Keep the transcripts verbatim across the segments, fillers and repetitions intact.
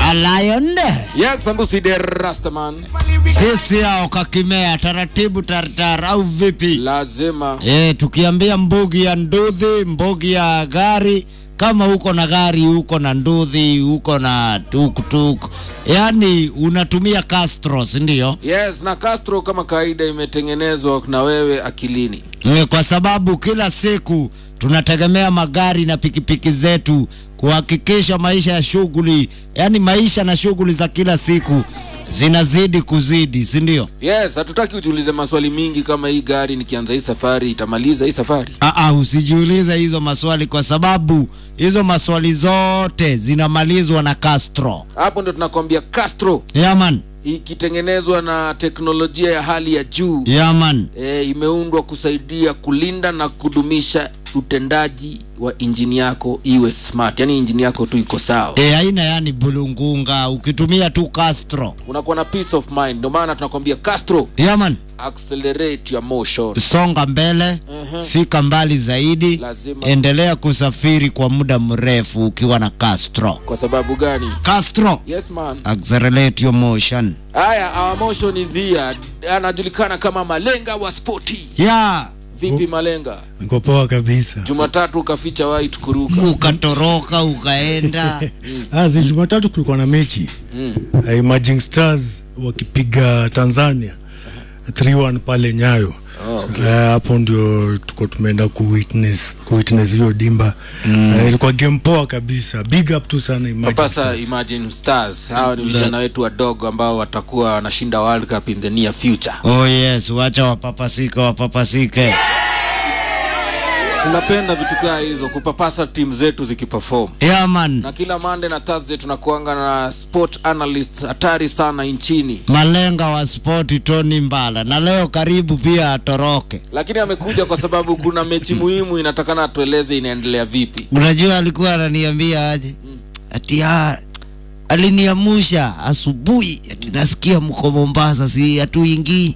A lion. Yes, Sambusi de Rastaman. Sisi hao kakimea taratibu tartar au vipi? Lazima. Eh, tukiambia mbugi ya nduthi, mbugi ya gari, kama uko na gari, uko na nduthi, uko na tuk-tuk, yani unatumia Castro, ndio? Yes, na Castro kama kawaida imetengenezwa na wewe akilini. Ni kwa sababu kila siku tunategemea magari na pikipiki zetu kuhakikisha maisha ya shughuli, yani maisha na shughuli za kila siku zinazidi kuzidi, si ndio? Yes, hatutaki ujiulize maswali mingi kama hii gari nikianza hii safari itamaliza hii safari. Ah ah, usijiulize hizo maswali kwa sababu hizo maswali zote zinamalizwa na Castro. Hapo ndo tunakwambia Castro. Yeah man. Ikitengenezwa na teknolojia ya hali ya juu. Yeah man. E, imeundwa kusaidia kulinda na kudumisha utendaji wa injini yako iwe smart. Yani injini yako tu iko sawa. Eh, haina yani bulungunga ukitumia tu Castro. Unakuwa na peace of mind. Ndio maana tunakwambia Castro. Yeah man. Accelerate your motion. Songa mbele, uh-huh. Fika mbali zaidi. Lazima. Endelea kusafiri kwa muda mrefu ukiwa na Castro. Kwa sababu gani? Castro. Yes man. Accelerate your motion. Haya, our motion is here. Anajulikana kama Malenga wa sporti. Yeah. Vipi Malenga? Niko poa kabisa. Jumatatu ukaficha white kuruka. Ukatoroka ukaenda. Ah, si Jumatatu kulikuwa na mechi. Mm. Uh, Emerging Stars wakipiga Tanzania three one pale Nyayo. Oh, okay. Hapo uh, ndio tuko tumeenda ku witness ku witness hiyo dimba. Mm. Uh, ilikuwa game poa kabisa. Big up tu sana Emerging Papa Stars. Imagine Stars. Hao ni vijana wetu wadogo ambao watakuwa wanashinda World Cup in the near future. Oh yes, wacha wapapasike wapapasike. Tunapenda vitu kama hizo, kupapasa team zetu zikiperform. Yeah man. Na kila Monday na Thursday tunakuanga na sport analyst hatari sana nchini. Malenga wa sport Tony Mbala. Na leo karibu pia atoroke. Lakini amekuja kwa sababu kuna mechi muhimu inatakana atueleze inaendelea vipi. Unajua alikuwa ananiambia aje? Hmm. Ati ah, aliniamusha asubuhi ati nasikia mko Mombasa si hatuingii.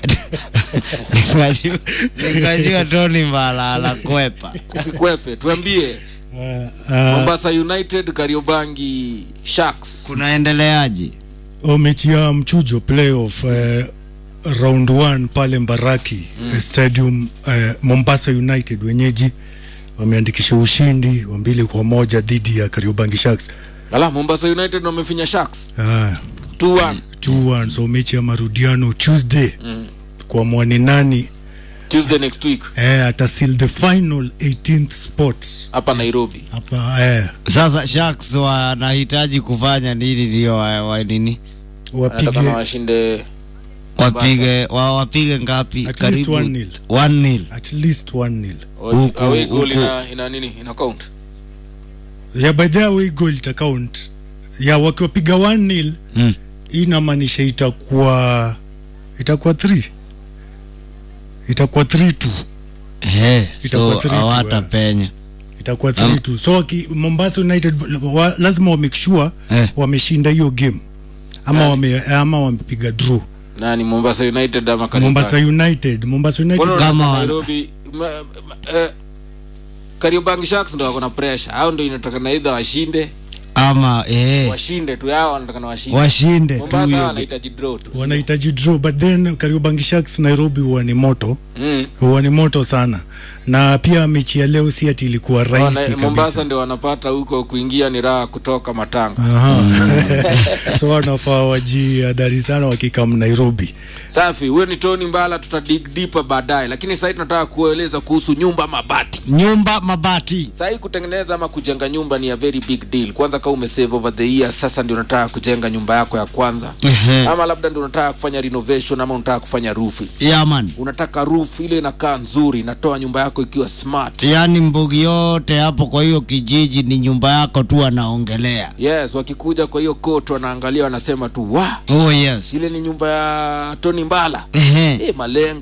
Nikajua nikajua Tony Mbala alakwepa. Usikwepe, tuambie. Uh, uh, Mombasa United Kariobangi Sharks kunaendeleaje? O mechi ya mchujo playoff uh, round one pale Mbaraki mm. Stadium uh, Mombasa United wenyeji wameandikisha ushindi wa mbili kwa moja dhidi ya Kariobangi Sharks. Ala, Mombasa United wamefinya Sharks. Ah, two one. two one. So mechi ya marudiano Tuesday. Mm. Kwa mwani nani Tuesday next week. Eh, ata seal the final eighteenth spot hapa Nairobi. Hapa eh. Sasa Sharks wanahitaji kufanya nini ndio wa, wa nini? Wapige kama washinde wapige wa, wapige ngapi? At Karibu one nil. one nil. At least one nil. Away goal ina ina nini? Ina count. Ya by the way goal ita count. Ya wakiwapiga one nil, hmm. Inamaanisha itakuwa itakuwa three. Itakuwa three two. Eh, itakuwa so hawata penya. Itakuwa three two. Um, so ki, Mombasa United wa, lazima wa make sure eh. wameshinda hiyo game. Ama wame ama wamepiga draw. Nani Mombasa United ama Kariobangi? Mombasa United, Mombasa United Bono kama Nairobi eh, Kariobangi Sharks ndio wako na pressure. Hao ndio inataka na either washinde ama eh washinde tu, yao wanataka na washinde. Washinde tu. Mombasa wanahitaji draw tu. Wanahitaji draw, but then Kariobangi Sharks Nairobi huwa ni moto. Mm. Huwa ni moto sana. Na pia mechi ya leo si ati ilikuwa rahisi kabisa. Mombasa ndio wanapata huko kuingia ni raha kutoka matanga. Aha. So wanafaa wajihadhari sana wakikam Nairobi. Safi, wewe ni Tony Mbala, tutadig deeper baadaye. Lakini sasa tunataka kueleza kuhusu nyumba mabati. Nyumba mabati. Sasa kutengeneza ama kujenga nyumba ni a very big deal. Kwanza kama umesave over the years, sasa ndio unataka kujenga nyumba yako ya kwanza. Uh-huh. Ama labda ndio unataka kufanya renovation ama unataka kufanya roof. Yeah man. Unataka roof ile inakaa nzuri, inatoa nyumba yako ikiwa smart. Yaani mbugi yote hapo kwa hiyo kijiji ni nyumba yako tu anaongelea. Yes, wakikuja kwa hiyo koto wanaangalia wanasema tu, "Wa, oh yes. Ile ni nyumba ya Tony Mbala." Eh, hey, Malenga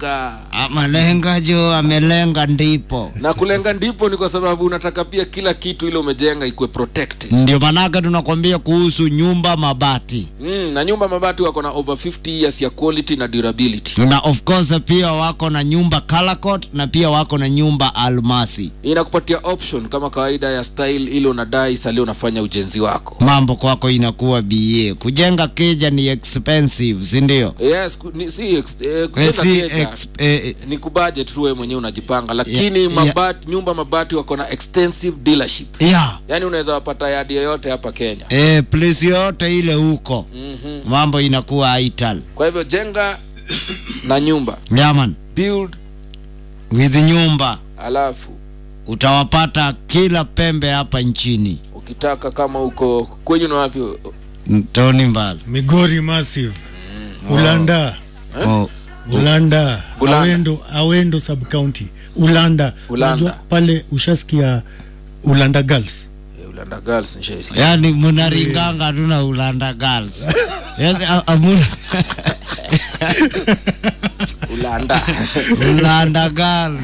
Amelenga jo, amelenga ndipo. Na kulenga ndipo ni kwa sababu unataka pia kila kitu ile umejenga ikuwe protected. Ndio manaka tunakwambia kuhusu nyumba mabati. Mm, na nyumba mabati wako na over fifty years ya quality na durability. Na of course pia wako na nyumba color coat na pia wako na nyumba almasi. Inakupatia option kama kawaida ya style ile unadai salio unafanya ujenzi wako. Mambo kwako inakuwa B A. Kujenga keja ni expensive, si ndio? Yes, ku, ni, si ex, eh, kujenga si keja ex, eh, ni kubudget tu wewe mwenyewe unajipanga, lakini yeah, mabati yeah. nyumba mabati wako na extensive dealership. Yeah. Yaani unaweza wapata yadi yoyote hapa Kenya. Eh, place yote ile huko. Mhm. Mambo inakuwa ital. Kwa hivyo jenga na nyumba. Yeah man. Build with nyumba. Alafu utawapata kila pembe hapa nchini. Ukitaka kama uko kwenye na wapi? Tony Mbala. Migori Massive. Mm. Ulanda. Eh? Oh. Ulanda. Ulanda. Awendo, Awendo sub county. Ulanda. Ulanda. Pale ushasikia Ulanda Girls. Yeah, Ulanda Girls nishasikia. Yaani mnaringanga tuna Ulanda Girls. Yaani amuna Ulanda. Ulanda Girls.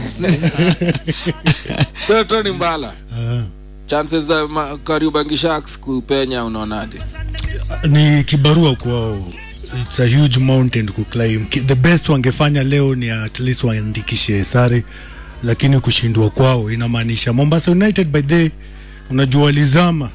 So Tony Mbala. Ah. Chances za Kariobangi Sharks kupenya unaonaje? Ni kibarua kwao. It's a huge mountain to climb. The best wangefanya leo ni at least waandikishe sare, lakini kushindwa kwao inamaanisha Mombasa United by the unajua walizama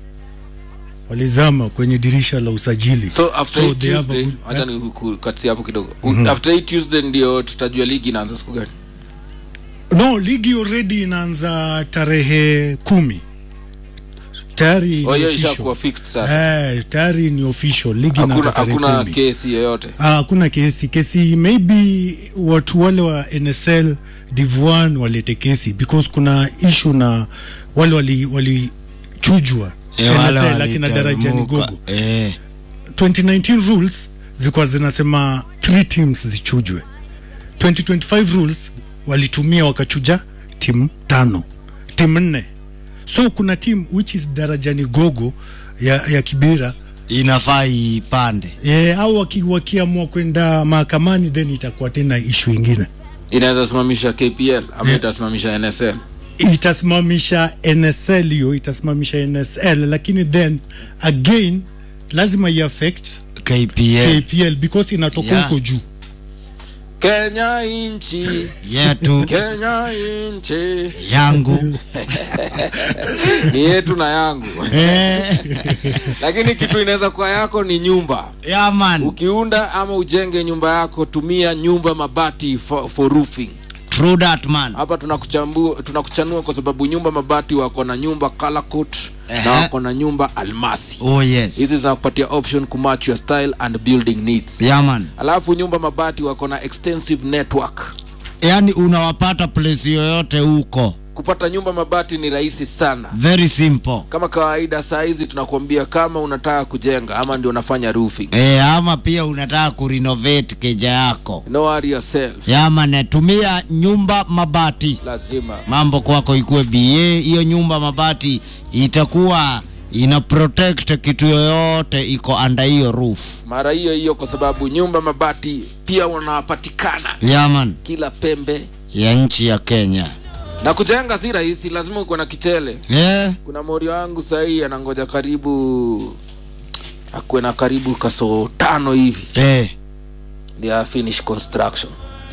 walizama kwenye dirisha la usajili. So after so Tuesday, acha ni kukati hapo kidogo. Mm-hmm. After Tuesday ndio tutajua ligi inaanza siku gani? No, ligi already inaanza tarehe kumi. Tayari oh, hiyo ishakuwa fixed sasa. Eh, tayari ni official. Ligi inaanza tarehe kumi. Hakuna kesi yoyote. Ah, hakuna kesi. Kesi maybe watu wale wa N S L Div one walete kesi because kuna issue na wale wali wali chujwa e, N S L lakini daraja ni gogo. Eh. twenty nineteen rules zilikuwa zinasema three teams zichujwe. twenty twenty-five rules walitumia wakachuja timu tano, timu nne. So kuna team which is darajani gogo ya, ya Kibera inafaa ipande. Eh, au waki, wakiamua kwenda mahakamani then itakuwa tena issue nyingine. Inaweza simamisha K P L ama yeah. Itasimamisha N S L. Itasimamisha N S L hiyo, itasimamisha N S L, lakini then again lazima i affect K P L. K P L because inatoka huko yeah. juu. Kenya inchi yetu. Kenya inchi yangu. Ni yetu na yangu. Lakini kitu inaweza kuwa yako ni nyumba. Yeah man. Ukiunda ama ujenge nyumba yako, tumia nyumba mabati for, for roofing. True that man. Hapa tunakuchambua tunakuchanua kwa sababu nyumba mabati wako na nyumba color coat uh-huh. na wako na nyumba almasi. Oh yes. Hizi zinakupatia option ku match your style and building needs. Yeah man. Alafu nyumba mabati wako na extensive network. Yaani unawapata place yoyote huko. Kupata nyumba mabati ni rahisi sana. Very simple. Kama kawaida saa hizi tunakuambia kama unataka kujenga ama ndio unafanya roofing. Eh, ama pia unataka kurenovate keja yako. No worry yourself. Yama natumia nyumba mabati. Lazima. Mambo kwako ikuwe B A, hiyo nyumba mabati itakuwa ina protect kitu yoyote iko under hiyo roof. Mara hiyo hiyo kwa sababu nyumba mabati pia wanapatikana. Yaman. Kila pembe ya nchi ya Kenya. Na kujenga si rahisi, lazima uko na kitele. Yeah. Kuna mori wangu sahi anangoja karibu akwe na karibu kaso tano hivi. Eh. They finish construction.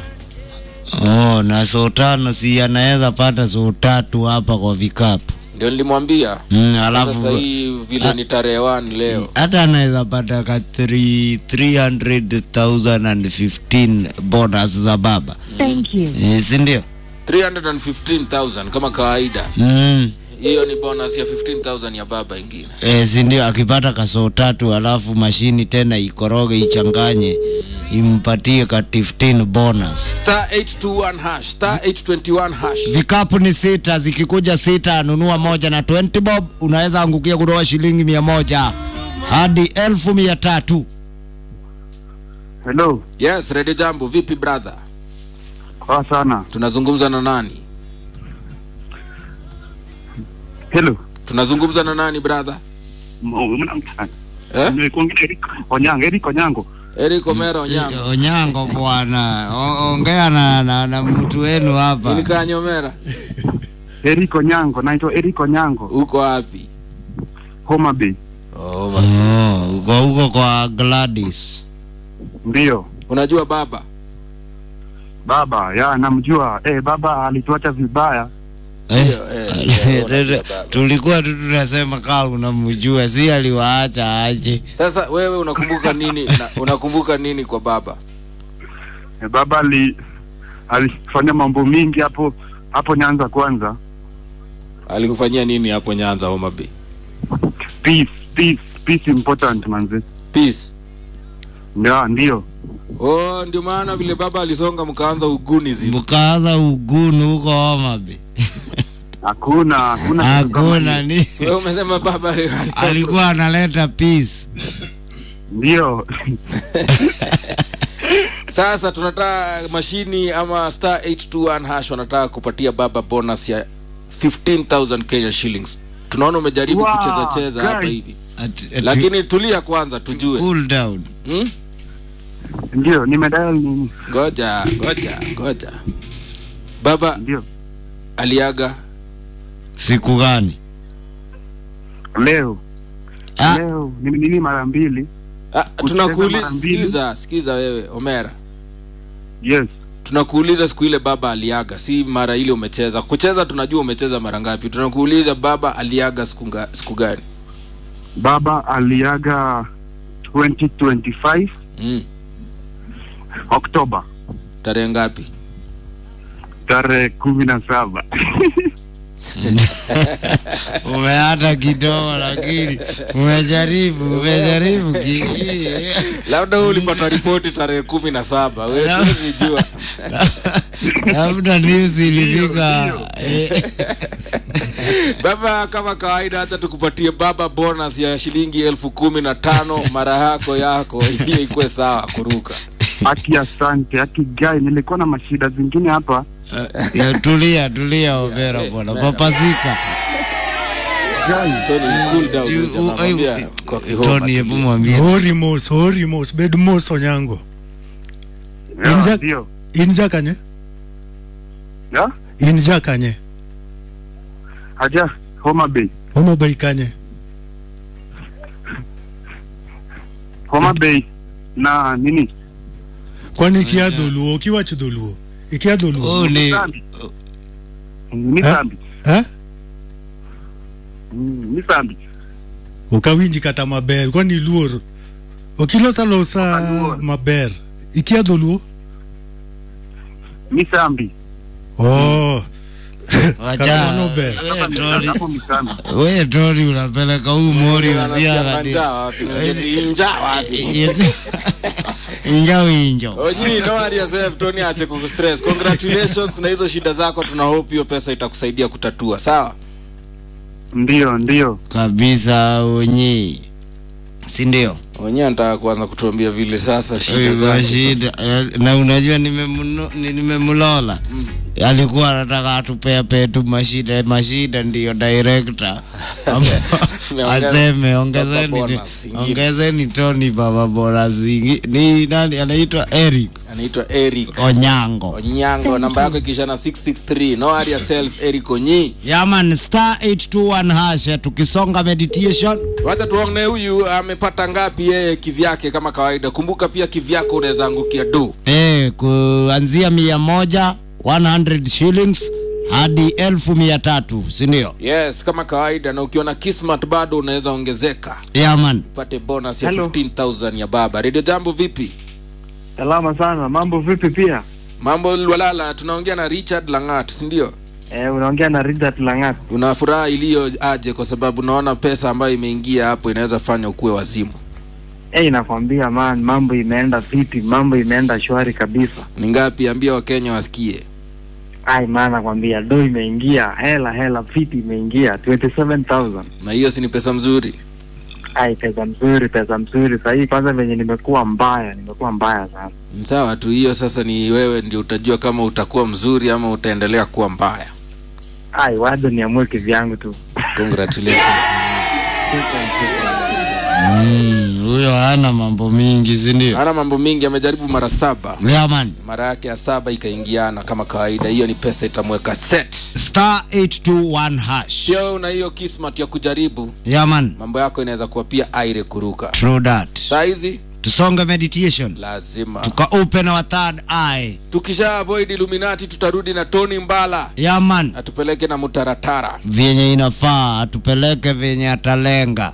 Oh, na so tano si anaweza pata so tatu hapa kwa vikapu. Ndio nilimwambia. Mm, alafu sasa hii vile ni tarehe one leo. Hata anaweza pata ka three hundred thousand and fifteen bonus za baba. Thank you. Eh, si ndio? three hundred fifteen thousand kama kawaida. Mm. Hiyo ni bonus ya fifteen thousand ya baba ingine. Eh, si ndio akipata kaso tatu alafu mashini tena ikoroge ichanganye impatie ka fifteen bonus. Star eight two one hash, star eight two one hash. Vikapu ni sita, zikikuja sita nunua moja na twenty bob unaweza angukia kutoa shilingi mia moja hadi elfu mia tatu. Hello. Yes, Radio Jambo, vipi brother? Kwa sana. Tunazungumza na nani? Hello. Tunazungumza na nani brother? Eh? Ni kuongea Konyango, Eri Konyango. Eric Omera Onyango. Onyango bwana. O- Ongea na, na, na mtu wenu hapa. Ni Kanyomera. Eric Onyango, naitwa Eric Onyango. Uko wapi? Homa Bay. Oh, Oh, uko huko kwa Gladys. Ndio. unajua baba? Baba, ya namjua. Eh, baba alituacha vibaya. Eh, eh, eh, tulikuwa tu tunasema kama unamjua, si aliwaacha aje. Sasa wewe unakumbuka nini? na, unakumbuka nini kwa baba? Eh, baba ali alifanya mambo mingi hapo hapo Nyanza kwanza. Alikufanyia nini hapo Nyanza Homa Bay? Peace, peace, peace important manze. Peace. Ndio, ndio. Oh, ndio maana vile baba alisonga mkaanza ugunizi. Mkaanza ugunu huko Homa Bay. Hakuna, hakuna. Hakuna ni. Wewe umesema baba alikuwa analeta peace. Ndio. Sasa tunataka mashini ama star eight two one hash wanataka kupatia baba bonus ya fifteen thousand Kenya shillings. Tunaona umejaribu Wow, kucheza cheza hapa guys. hivi. At, at, Lakini tulia kwanza tujue. cool down. Hmm? Ndio, nimedial nini? Ngoja, ngoja, ngoja. Baba Ndio. aliaga Siku gani? Leo. Ah. Leo nini nini mara mbili. ah, tunakuuliza mara mbili. sikiza, sikiza wewe Omera. Yes. Tunakuuliza siku ile baba aliaga, si mara ile umecheza. Kucheza tunajua umecheza mara ngapi. Tunakuuliza baba aliaga siku nga, siku gani? Baba aliaga twenty twenty-five Mm. Oktoba. Tarehe ngapi? Tarehe kumi na saba. Umeata kidogo lakini umejaribu, umejaribu kiki. Labda wewe ulipata ripoti tarehe kumi na saba. Wewe unajua. Labda news ilifika. Baba, kama kawaida acha tukupatie baba bonus ya shilingi elfu kumi na tano mara yako yako hiyo ikuwe sawa kuruka. Aki asante, aki guy, nilikuwa na mashida zingine hapa. Ya tulia, tulia Omera bwana. Papazika. Guy, Tony cool down. Tunamwambia kwa kihoma. Tony, hebu mwambie. Horimos, horimos, bedmos Onyango. ya, Inja- ndio. Inja kanye? Ya? Inja kanye? Aja, Homa Bay. Homa Bay kanye? Homa Bay na nini? Kwani ikia dhuluo, ukiwa chudhuluo? Ikia dhuluo? Oh, ni Sambi. Ni Eh? Sambi. Ha? Mm, Ni Sambi. Ukawinji kata maber, kwani luor? Ukilosa losa Wakaluor. maber. Ikia dhuluo? Ni Sambi. Oh. wacha. Kama ber. Wewe Tony, Hapo ni Sambi. wewe Tony unapeleka huu mori usiara. Njaa wapi? Njaa wapi? Inja winjo. Onyi, no worry yourself, Tony ache kukustress. Congratulations na hizo shida zako, tuna hope hiyo pesa itakusaidia kutatua, sawa? Ndio, ndio. Kabisa Onyi. Si ndio? Onyi anataka kuanza kutuambia vile sasa shida Wewe zako. shida na unajua nimemuno- ni- nimemlola. Mm. Alikuwa anataka atupea petu mashida, mashida ndio director. Aseme ongezeni, bonus ingine. ongezeni Tony baba bora zingi. Ni nani anaitwa Eric Anaitwa Eric Onyango. Onyango, namba yako ikisha na six six three. No worry yourself, Eric Onyi. Yaman star eight two one hash tukisonga meditation. Wacha tuone huyu amepata ngapi yeye kivyake kama kawaida. Kumbuka pia kivyako unaweza angukia do. Eh, kuanzia mia moja one hundred shillings hadi elfu mia tatu, si ndio? Yes, kama kawaida, na ukiona Kismat bado unaweza ongezeka. Yaman. Pate bonus ya Hello. fifteen thousand ya baba. Radio Jambo vipi? Salama sana. Mambo vipi pia? Mambo walala, tunaongea na Richard Langat, si ndio? Eh, unaongea na Richard Langat. Una furaha iliyo aje kwa sababu naona pesa ambayo imeingia hapo inaweza fanya ukue wazimu. Eh, nakwambia man, mambo imeenda vipi? Mambo imeenda shwari kabisa. Ni ngapi? Ambia Wakenya wasikie. Ai man, nakwambia do imeingia, hela hela fiti imeingia twenty-seven thousand. Na hiyo si ni pesa mzuri? Ai, pesa mzuri, pesa mzuri. Sasa hii kwanza venye nimekuwa mbaya, nimekuwa mbaya sana. Sawa tu, hiyo sasa ni wewe ndio utajua kama utakuwa mzuri ama utaendelea kuwa mbaya. Ai, wado niamue kivyangu tu. Congratulations. Mm, huyo Hana mambo mingi, si ndio? Hana mambo mingi, amejaribu mara saba. Yeah man. Mara yake ya saba ikaingiana kama kawaida. Hiyo ni pesa itamweka set. Star eight two one hash. Pia una hiyo kismat ya kujaribu. Yeah man. Mambo yako inaweza kuwa pia aire kuruka. True that. Saizi tusonge meditation. Lazima. Tuka open our third eye. Tukisha avoid Illuminati tutarudi na Tony Mbala. Yeah man. Atupeleke na mutaratara. Vyenye inafaa, atupeleke vyenye atalenga.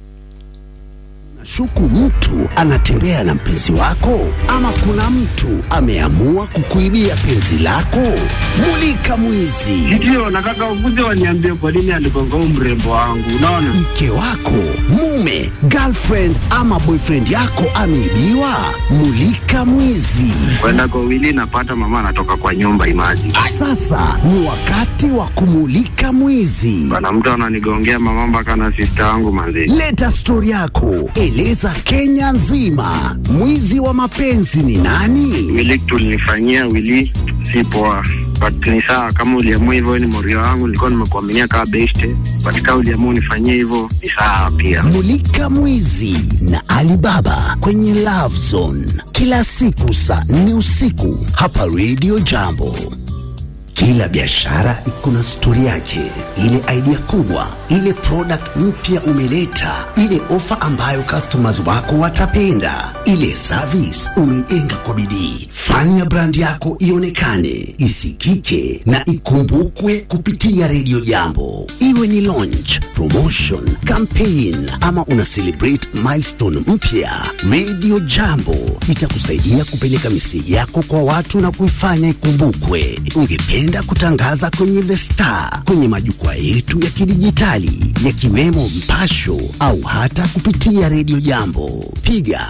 Shuku mtu anatembea na mpenzi wako, ama kuna mtu ameamua kukuibia penzi lako. Mulika Mwizi. Ndio nataka ukuje waniambie kwa nini aligonga mrembo wangu. Unaona? Mke wako, mume, girlfriend ama boyfriend yako ameibiwa. Mulika Mwizi. Kwenda kwa wili napata mama anatoka kwa nyumba imaji. Sasa ni wakati wa kumulika Mwizi. Bana mtu ananigongea mama mpaka na sister yangu manzi. Leta story yako. Eleza Kenya nzima. Mwizi wa mapenzi ni nani? Wili tulinifanyia wili si poa. But ni sawa kama uliamua hivyo, ni morio wangu, nilikuwa nimekuaminia kama beste. But kama uliamua unifanyie hivyo ni sawa pia. Mulika Mwizi na Alibaba kwenye Love Zone kila siku saa nne usiku hapa Radio Jambo. Kila biashara iko na story yake, ile idea kubwa, ile product mpya umeleta, ile ofa ambayo customers wako watapenda, ile service umeijenga kwa bidii. Fanya brand yako ionekane, isikike na ikumbukwe kupitia Radio Jambo. Iwe ni launch, promotion, campaign ama una celebrate milestone mpya, Radio Jambo itakusaidia kupeleka message yako kwa watu na kuifanya ikumbukwe. Ungependa kutangaza kwenye The Star, kwenye majukwaa yetu ya kidijitali yakiwemo Mpasho au hata kupitia Radio Jambo, piga